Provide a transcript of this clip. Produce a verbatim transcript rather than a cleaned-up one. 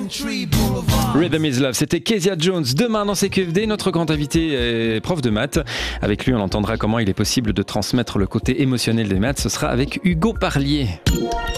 Rhythm is Love, c'était Kezia Jones. Demain dans C Q F D, notre grand invité est prof de maths. Avec lui, on entendra comment il est possible de transmettre le côté émotionnel des maths. Ce sera avec Hugo Parlier.